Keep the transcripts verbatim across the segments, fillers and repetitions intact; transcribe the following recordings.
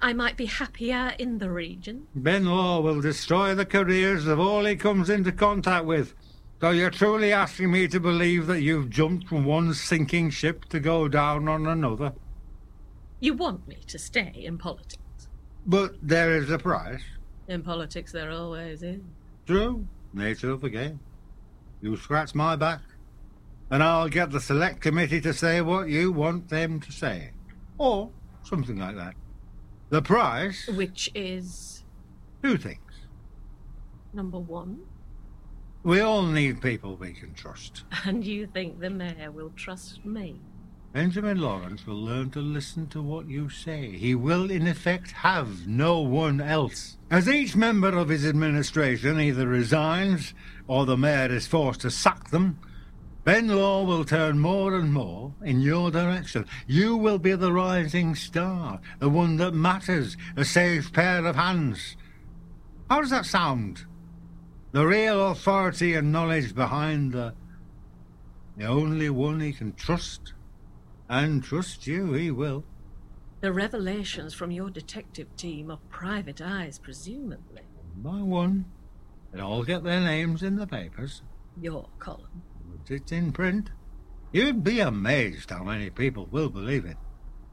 I might be happier in the region. Ben Law will destroy the careers of all he comes into contact with. So you're truly asking me to believe that you've jumped from one sinking ship to go down on another? You want me to stay in politics? But there is a price. In politics there always is. True. Nature of the game. You scratch my back, and I'll get the select committee to say what you want them to say. Or something like that. The price... Which is? Two things. Number one? We all need people we can trust. And you think the mayor will trust me? Benjamin Lawrence will learn to listen to what you say. He will, in effect, have no one else. As each member of his administration either resigns or the mayor is forced to sack them, Ben Law will turn more and more in your direction. You will be the rising star, the one that matters, a safe pair of hands. How does that sound? The real authority and knowledge behind the... the only one he can trust. And trust you, he will. The revelations from your detective team are private eyes, presumably. One by one. They'll all get their names in the papers. Your column. But it's in print. You'd be amazed how many people will believe it.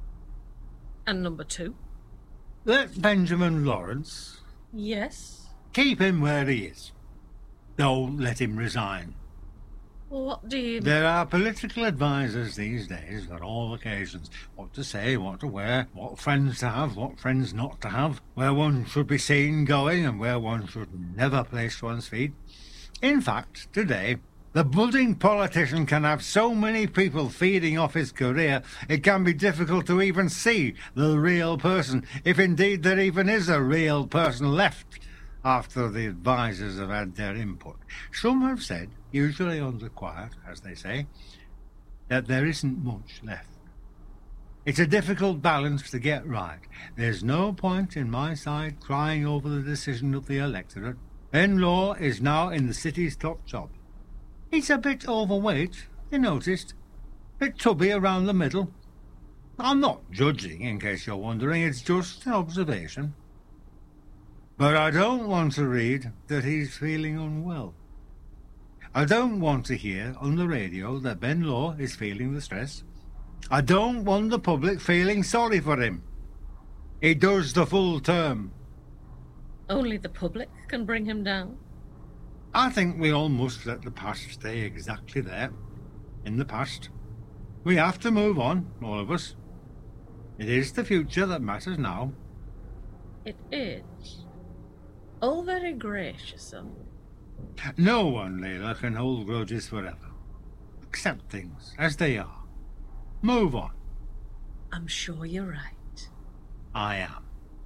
And number two? Let Benjamin Lawrence... Yes? Keep him where he is. Don't let him resign. What do you... There are political advisers these days for all occasions. What to say, what to wear, what friends to have, what friends not to have, where one should be seen going and where one should never place one's feet. In fact, today, the budding politician can have so many people feeding off his career, it can be difficult to even see the real person, if indeed there even is a real person left after the advisers have had their input. Some have said, usually on the quiet, as they say, that there isn't much left. It's a difficult balance to get right. There's no point in my side crying over the decision of the electorate. Ben Law is now in the city's top job. He's a bit overweight, you noticed. Bit tubby around the middle. I'm not judging, in case you're wondering. It's just an observation. But I don't want to read that he's feeling unwell. I don't want to hear on the radio that Ben Law is feeling the stress. I don't want the public feeling sorry for him. He does the full term. Only the public can bring him down? I think we all must let the past stay exactly there, in the past. We have to move on, all of us. It is the future that matters now. It is. All very gracious of you. No one, Layla, can hold grudges forever. Accept things as they are. Move on. I'm sure you're right. I am.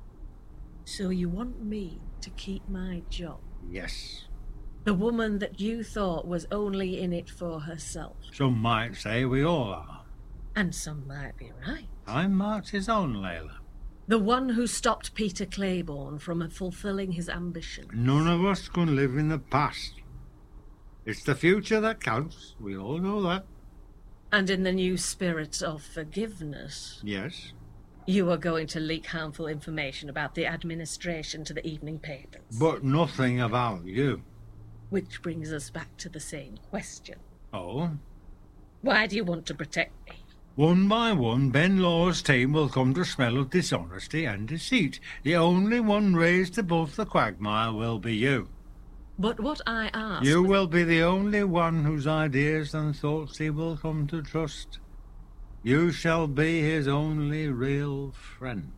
So you want me to keep my job? Yes. The woman that you thought was only in it for herself. Some might say we all are. And some might be right. Time marches on, Layla. The one who stopped Peter Claiborne from fulfilling his ambition. None of us can live in the past. It's the future that counts. We all know that. And in the new spirit of forgiveness... Yes. You are going to leak harmful information about the administration to the evening papers. But nothing about you. Which brings us back to the same question. Oh? Why do you want to protect me? One by one, Ben Law's team will come to smell of dishonesty and deceit. The only one raised above the quagmire will be you. But what I ask... You will be the only one whose ideas and thoughts he will come to trust. You shall be his only real friend.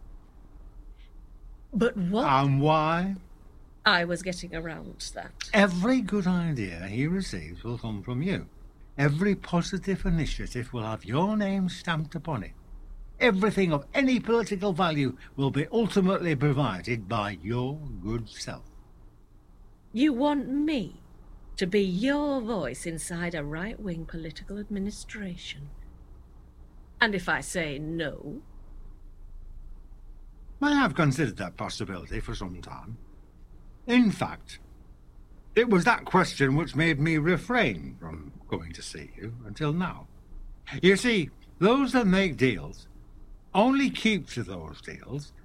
But what... And why? I was getting around that. Every good idea he receives will come from you. Every positive initiative will have your name stamped upon it. Everything of any political value will be ultimately provided by your good self. You want me to be your voice inside a right-wing political administration? And if I say no? I have considered that possibility for some time. In fact, it was that question which made me refrain from going to see you until now. You see, those that make deals only keep to those deals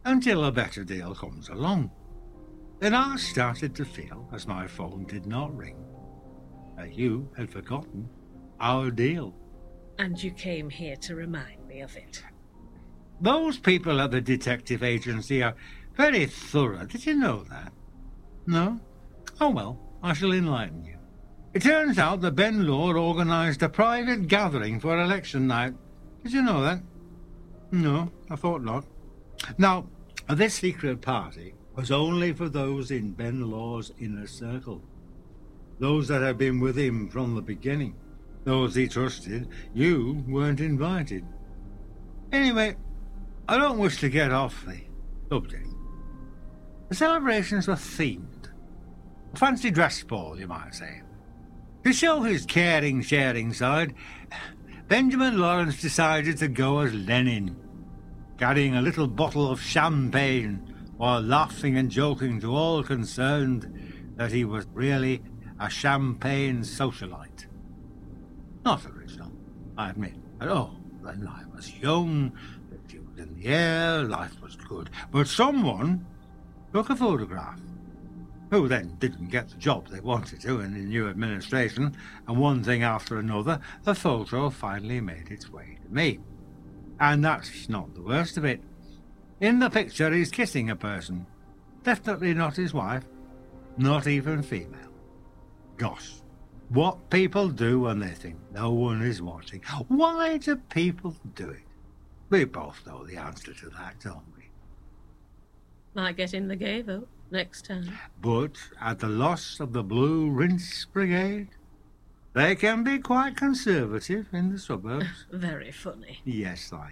until a better deal comes along. Then I started to feel, as my phone did not ring, that you had forgotten our deal. And you came here to remind me of it. Those people at the detective agency are very thorough. Did you know that? No? Oh well, I shall enlighten you. It turns out that Ben Lord organised a private gathering for election night. Did you know that? No, I thought not. Now, this secret party was only for those in Ben Lord's inner circle. Those that had been with him from the beginning. Those he trusted. You weren't invited. Anyway, I don't wish to get off the subject. The celebrations were themed. A fancy dress ball, you might say. To show his caring, sharing side, Benjamin Lawrence decided to go as Lenin, carrying a little bottle of champagne while laughing and joking to all concerned that he was really a champagne socialite. Not original, I admit, at all. Then I was young, the dew was in the air, life was good. But someone took a photograph, who then didn't get the job they wanted to in the new administration, and one thing after another, the photo finally made its way to me. And that's not the worst of it. In the picture, he's kissing a person. Definitely not his wife. Not even female. Gosh, what people do when they think no one is watching. Why do people do it? We both know the answer to that, don't we? Might get in the gay vote next time. But at the loss of the Blue Rinse Brigade, they can be quite conservative in the suburbs. Very funny. Yes, I am.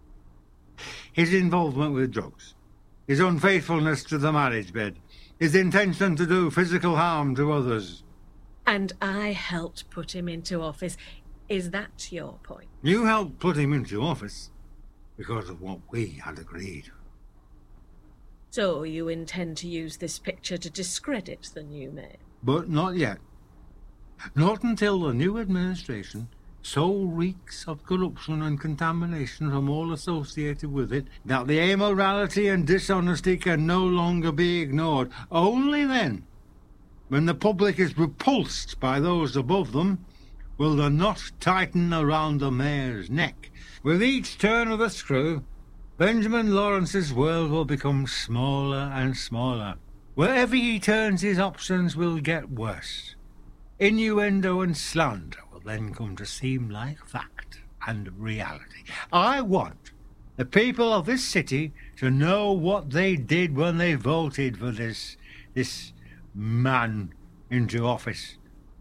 His involvement with drugs, his unfaithfulness to the marriage bed, his intention to do physical harm to others. And I helped put him into office. Is that your point? You helped put him into office because of what we had agreed. So you intend to use this picture to discredit the new mayor? But not yet. Not until the new administration so reeks of corruption and contamination from all associated with it that the immorality and dishonesty can no longer be ignored. Only then, when the public is repulsed by those above them, will the knot tighten around the mayor's neck. With each turn of the screw, Benjamin Lawrence's world will become smaller and smaller. Wherever he turns, his options will get worse. Innuendo and slander will then come to seem like fact and reality. I want the people of this city to know what they did when they voted for this, this man into office.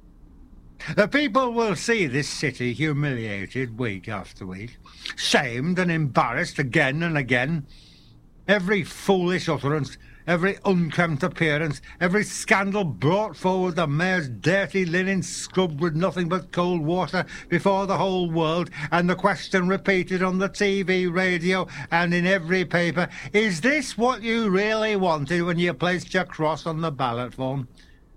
The people will see this city humiliated week after week, shamed and embarrassed again and again. Every foolish utterance, every unkempt appearance, every scandal brought forward the mayor's dirty linen scrubbed with nothing but cold water before the whole world, and the question repeated on the T V, radio, and in every paper, is this what you really wanted when you placed your cross on the ballot form?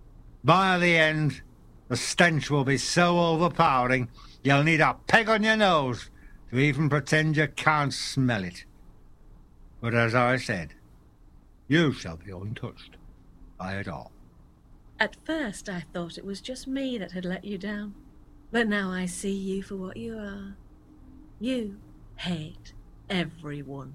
By the end, the stench will be so overpowering, you'll need a peg on your nose to even pretend you can't smell it. But as I said, you shall be untouched by it all. At first I thought it was just me that had let you down. But now I see you for what you are. You hate everyone.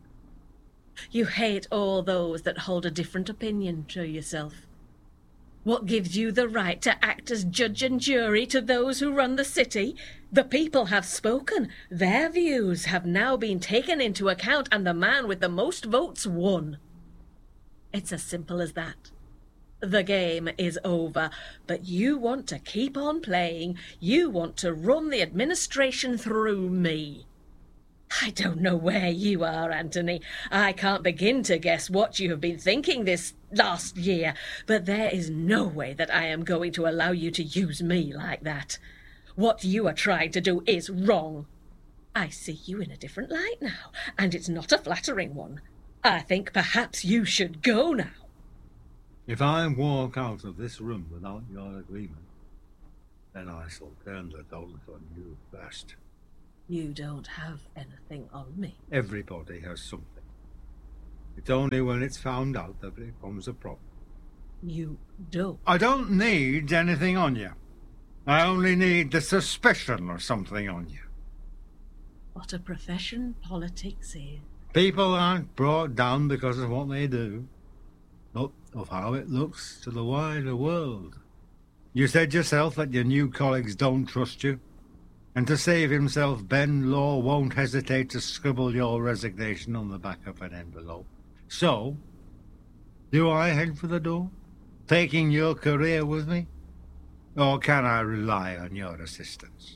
You hate all those that hold a different opinion to yourself. What gives you the right to act as judge and jury to those who run the city? The people have spoken. Their views have now been taken into account, and the man with the most votes won. It's as simple as that. The game is over, but you want to keep on playing. You want to run the administration through me. I don't know where you are, Anthony. I can't begin to guess what you have been thinking this last year, but there is no way that I am going to allow you to use me like that. What you are trying to do is wrong. I see you in a different light now, and it's not a flattering one. I think perhaps you should go now. If I walk out of this room without your agreement, then I shall turn the dogs on you first. You don't have anything on me. Everybody has something. It's only when it's found out that it becomes a problem. You don't. I don't need anything on you. I only need the suspicion of something on you. What a profession politics is. People aren't brought down because of what they do, but of how it looks to the wider world. You said yourself that your new colleagues don't trust you, and to save himself, Ben Law won't hesitate to scribble your resignation on the back of an envelope. So, do I head for the door, taking your career with me? Or can I rely on your assistance?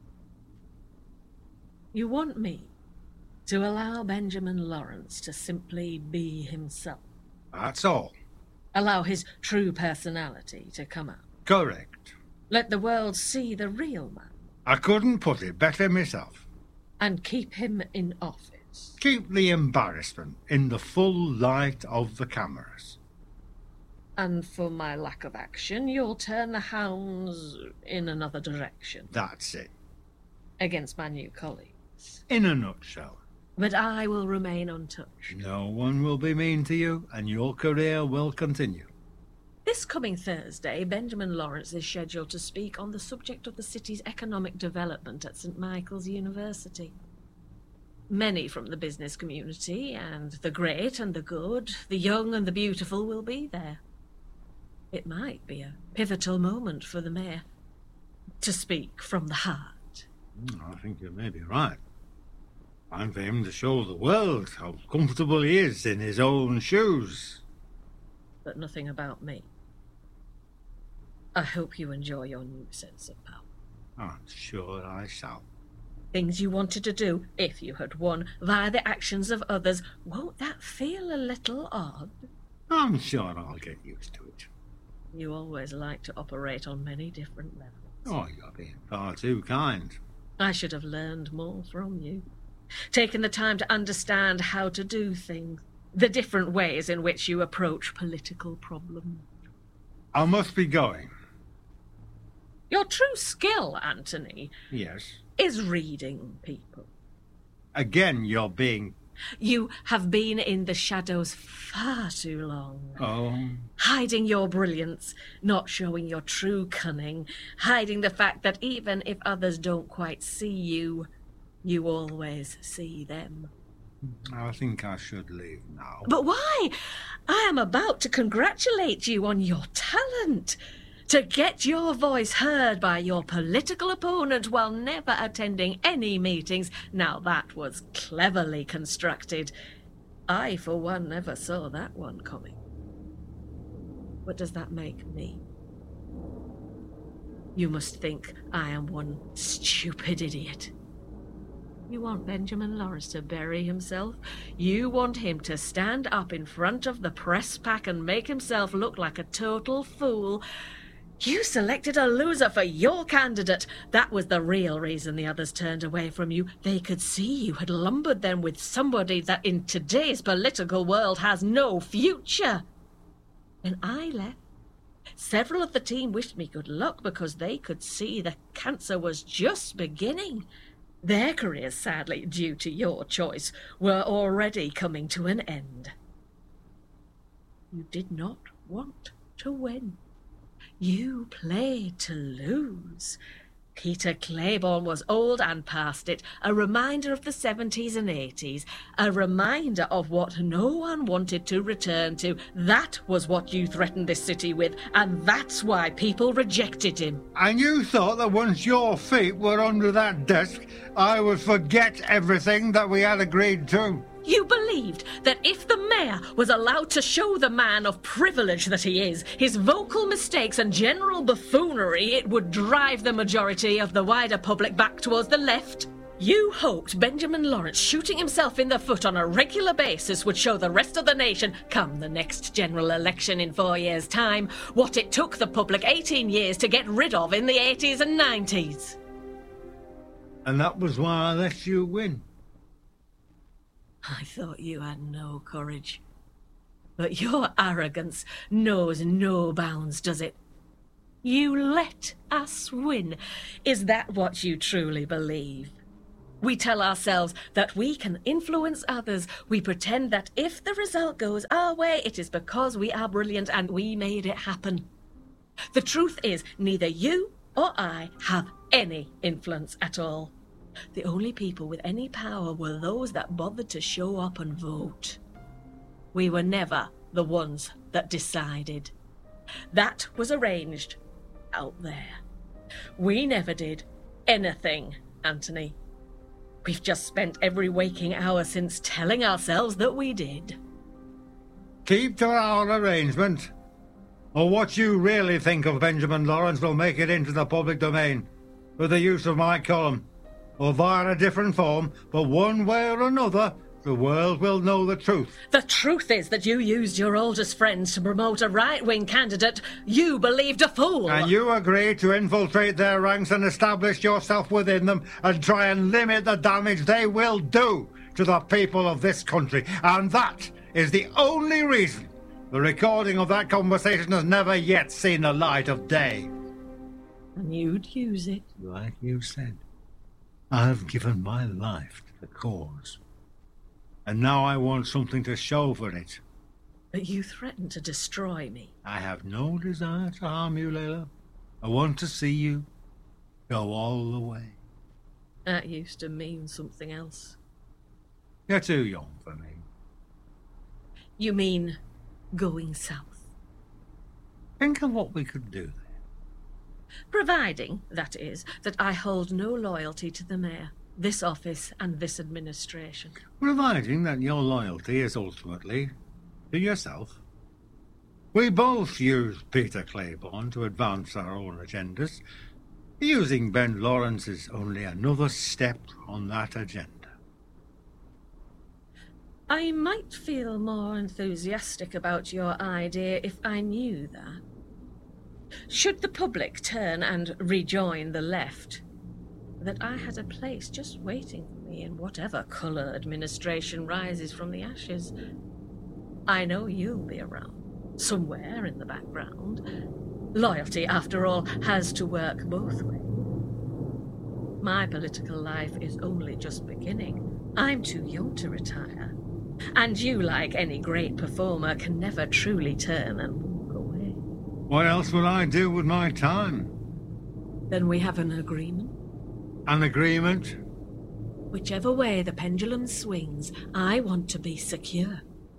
You want me to allow Benjamin Lawrence to simply be himself? That's all. Allow his true personality to come out? Correct. Let the world see the real man? I couldn't put it better myself. And keep him in office? Keep the embarrassment in the full light of the cameras. And for my lack of action, you'll turn the hounds in another direction? That's it. Against my new colleagues? In a nutshell. But I will remain untouched. No one will be mean to you, and your career will continue. This coming Thursday, Benjamin Lawrence is scheduled to speak on the subject of the city's economic development at Saint Michael's University. Many from the business community, and the great and the good, the young and the beautiful will be there. It might be a pivotal moment for the mayor to speak from the heart. I think you may be right. Time for him to show the world how comfortable he is in his own shoes. But nothing about me. I hope you enjoy your new sense of power. I'm sure I shall. Things you wanted to do, if you had won, via the actions of others, won't that feel a little odd? I'm sure I'll get used to it. You always like to operate on many different levels. Oh, you're being far too kind. I should have learned more from you. Taken the time to understand how to do things. The different ways in which you approach political problems. I must be going. Your true skill, Anthony... Yes? ...is reading people. Again, you're being... You have been in the shadows far too long. Oh? Hiding your brilliance, not showing your true cunning, hiding the fact that even if others don't quite see you, you always see them. I think I should leave now. But why? I am about to congratulate you on your talent. To get your voice heard by your political opponent while never attending any meetings. Now that was cleverly constructed. I, for one, never saw that one coming. What does that make me? You must think I am one stupid idiot. You want Benjamin Lawrence to bury himself? You want him to stand up in front of the press pack and make himself look like a total fool? You selected a loser for your candidate. That was the real reason the others turned away from you. They could see you had lumbered them with somebody that in today's political world has no future. When I left, several of the team wished me good luck because they could see the cancer was just beginning. Their careers, sadly, due to your choice, were already coming to an end. You did not want to win. You played to lose. Peter Claiborne was old and past it, a reminder of the seventies and eighties, a reminder of what no one wanted to return to. That was what you threatened this city with, and that's why people rejected him. And you thought that once your feet were under that desk, I would forget everything that we had agreed to? You believed that if the mayor was allowed to show the man of privilege that he is, his vocal mistakes and general buffoonery, it would drive the majority of the wider public back towards the left? You hoped Benjamin Lawrence shooting himself in the foot on a regular basis would show the rest of the nation, come the next general election in four years' time, what it took the public eighteen years to get rid of in the eighties and nineties. And that was why I let you win. I thought you had no courage. But your arrogance knows no bounds, does it? You let us win. Is that what you truly believe? We tell ourselves that we can influence others. We pretend that if the result goes our way, it is because we are brilliant and we made it happen. The truth is, neither you or I have any influence at all. The only people with any power were those that bothered to show up and vote. We were never the ones that decided. That was arranged out there. We never did anything, Anthony. We've just spent every waking hour since telling ourselves that we did. Keep to our arrangement, or what you really think of Benjamin Lawrence will make it into the public domain, with the use of my column, or via a different form, but one way or another, the world will know the truth. The truth is that you used your oldest friends to promote a right-wing candidate you believed a fool. And you agreed to infiltrate their ranks and establish yourself within them and try and limit the damage they will do to the people of this country. And that is the only reason the recording of that conversation has never yet seen the light of day. And you'd use it. Like you said, I've given my life to the cause. And now I want something to show for it. But you threatened to destroy me. I have no desire to harm you, Layla. I want to see you go all the way. That used to mean something else. You're too young for me. You mean going south? Think of what we could do there. Providing, that is, that I hold no loyalty to the mayor, this office and this administration. Providing that your loyalty is ultimately to yourself. We both use Peter Claiborne to advance our own agendas. Using Ben Lawrence is only another step on that agenda. I might feel more enthusiastic about your idea if I knew that. Should the public turn and rejoin the left, that I had a place just waiting for me in whatever colour administration rises from the ashes. I know you'll be around, somewhere in the background. Loyalty, after all, has to work both ways. My political life is only just beginning. I'm too young to retire. And you, like any great performer, can never truly turn and walk away. What else would I do with my time? Then we have an agreement? An agreement? Whichever way the pendulum swings, I want to be secure.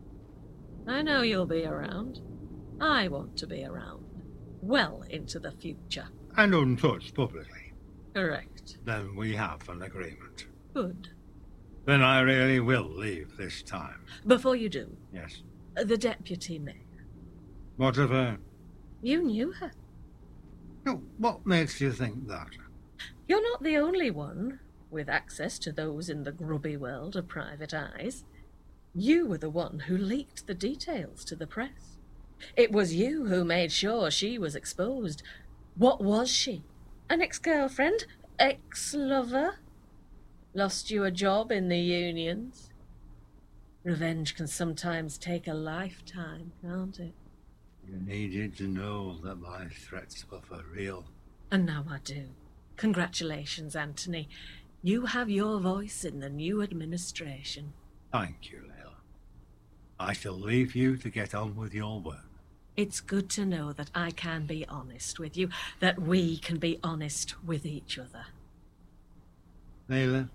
I know you'll be around. I want to be around. Well into the future. And untouched publicly. Correct. Then we have an agreement. Good. Then I really will leave this time. Before you do. Yes. The deputy mayor. What of her? You knew her. No, what makes you think that? You're not the only one with access to those in the grubby world of private eyes. You were the one who leaked the details to the press. It was you who made sure she was exposed. What was she? An ex-girlfriend? Ex-lover? Lost you a job in the unions? Revenge can sometimes take a lifetime, can't it? You needed to know that my threats were for real. And now I do. Congratulations, Anthony. You have your voice in the new administration. Thank you, Layla. I shall leave you to get on with your work. It's good to know that I can be honest with you, that we can be honest with each other. Layla,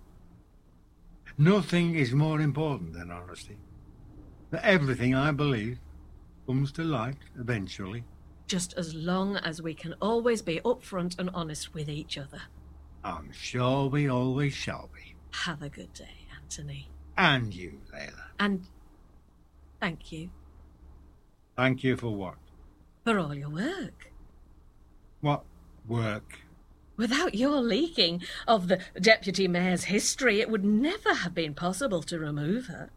nothing is more important than honesty. That everything I believe comes to light eventually. Just as long as we can always be upfront and honest with each other. I'm sure we always shall be. Have a good day, Anthony. And you, Layla. And thank you. Thank you for what? For all your work. What work? Without your leaking of the deputy mayor's history, it would never have been possible to remove her.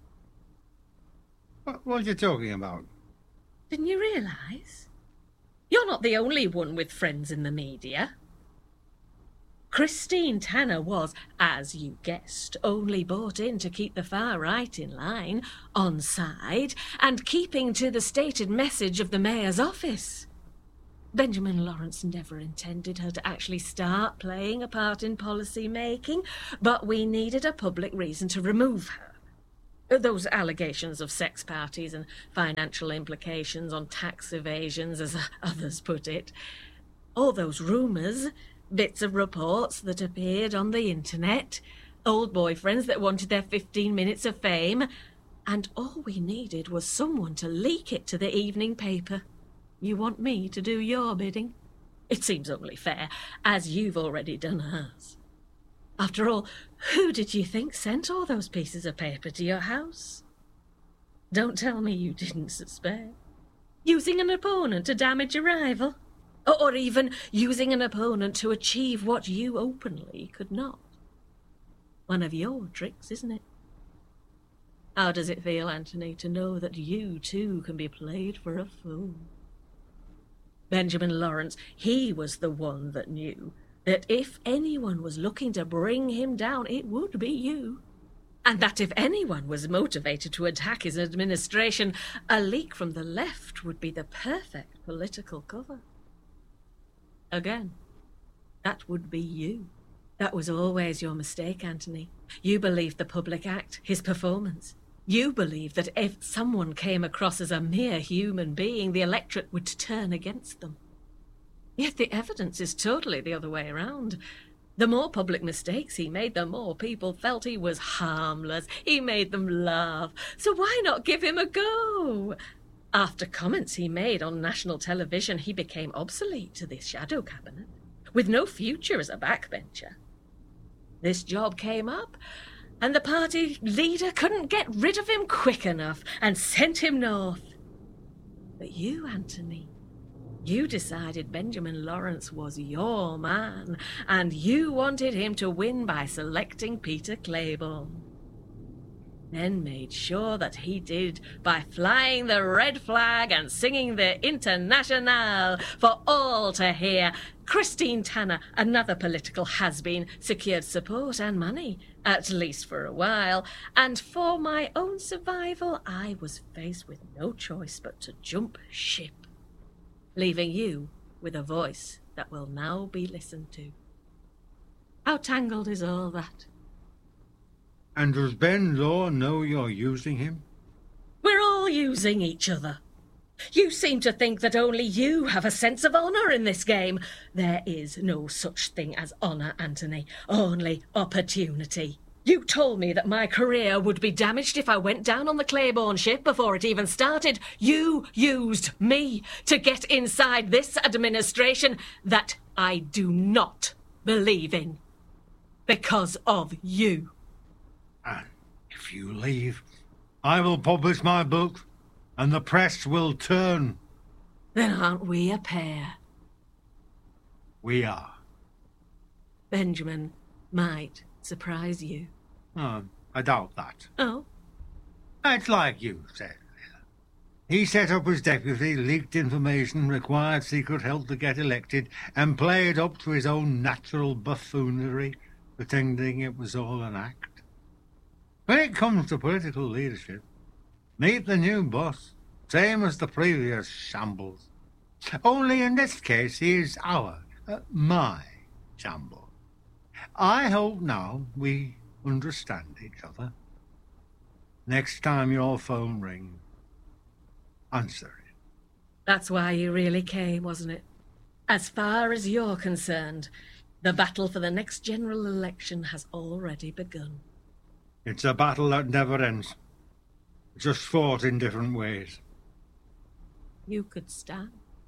What, what are you talking about? Didn't you realise? You're not the only one with friends in the media. Christine Tanner was, as you guessed, only bought in to keep the far right in line, on side, and keeping to the stated message of the mayor's office. Benjamin Lawrence never intended her to actually start playing a part in policy making, but we needed a public reason to remove her. Those allegations of sex parties and financial implications on tax evasions, as others put it. All those rumours, bits of reports that appeared on the internet, old boyfriends that wanted their fifteen minutes of fame, and all we needed was someone to leak it to the evening paper. You want me to do your bidding? It seems only fair, as you've already done hers. After all, who did you think sent all those pieces of paper to your house? Don't tell me you didn't suspect. Using an opponent to damage a rival? Or even using an opponent to achieve what you openly could not? One of your tricks, isn't it? How does it feel, Anthony, to know that you too can be played for a fool? Benjamin Lawrence, he was the one that knew that if anyone was looking to bring him down, it would be you. And that if anyone was motivated to attack his administration, a leak from the left would be the perfect political cover. Again, that would be you. That was always your mistake, Anthony. You believed the public act, his performance. You believed that if someone came across as a mere human being, the electorate would turn against them. Yet the evidence is totally the other way around. The more public mistakes he made, the more people felt he was harmless. He made them laugh. So why not give him a go? After comments he made on national television, he became obsolete to the shadow cabinet, with no future as a backbencher. This job came up, and the party leader couldn't get rid of him quick enough and sent him north. But you, Anthony, you decided Benjamin Lawrence was your man, and you wanted him to win by selecting Peter Claiborne. Then made sure that he did by flying the red flag and singing the Internationale for all to hear. Christine Tanner, another political has-been, secured support and money, at least for a while, and for my own survival I was faced with no choice but to jump ship, leaving you with a voice that will now be listened to. How tangled is all that? And does Ben Law know you're using him? We're all using each other. You seem to think that only you have a sense of honour in this game. There is no such thing as honour, Anthony, only opportunity. You told me that my career would be damaged if I went down on the Claiborne ship before it even started. You used me to get inside this administration that I do not believe in. Because of you. And if you leave, I will publish my book, and the press will turn. Then aren't we a pair? We are. Benjamin might surprise you. Oh, I doubt that. Oh? It's like you said. He set up his deputy, leaked information, required secret help to get elected, and played up to his own natural buffoonery, pretending it was all an act. When it comes to political leadership, meet the new boss, same as the previous shambles. Only in this case he is our, uh, my shambles. I hope now we understand each other. Next time your phone rings, answer it. That's why you really came, wasn't it? As far as you're concerned, the battle for the next general election has already begun. It's a battle that never ends. Just fought in different ways. You could stand.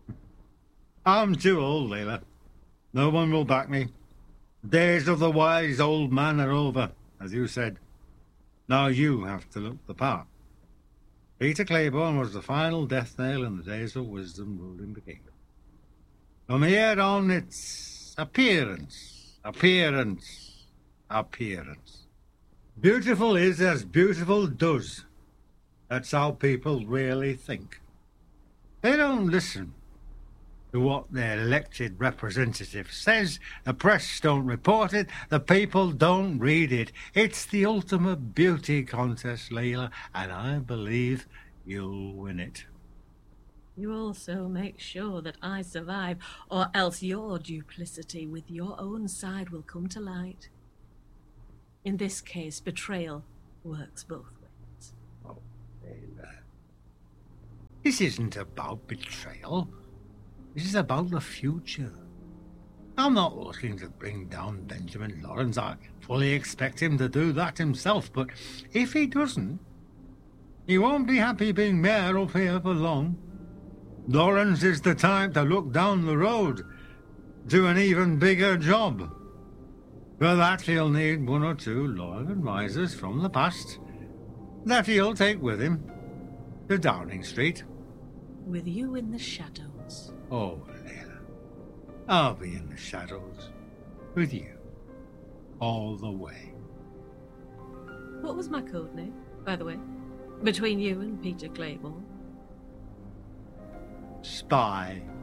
I'm too old, Layla. No one will back me. The days of the wise old man are over, as you said. Now you have to look the part. Peter Claiborne was the final death nail in the days of wisdom ruling the kingdom. From here on, it's appearance, appearance, appearance. Beautiful is as beautiful does. That's how people really think. They don't listen to what their elected representative says. The press don't report it. The people don't read it. It's the ultimate beauty contest, Layla, and I believe you'll win it. You also make sure that I survive, or else your duplicity with your own side will come to light. In this case, betrayal works both ways. Oh, Layla. This isn't about betrayal. This is about the future. I'm not looking to bring down Benjamin Lawrence. I fully expect him to do that himself, but if he doesn't, he won't be happy being mayor up here for long. Lawrence is the type to look down the road to an even bigger job. For that, he'll need one or two loyal advisors from the past that he'll take with him to Downing Street. With you in the shadows. Oh, Layla, I'll be in the shadows with you all the way. What was my code name, by the way? Between you and Peter Claiborne? Spy.